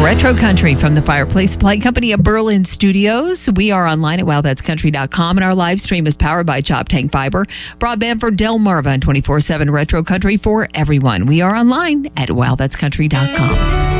Retro Country from the Fireplace Supply Company of Berlin Studios. We are online at wowthat'scountry.com, and our live stream is powered by Chop Tank Fiber. Broadband for Delmarva and 24/7 Retro Country for everyone. We are online at wowthat'scountry.com.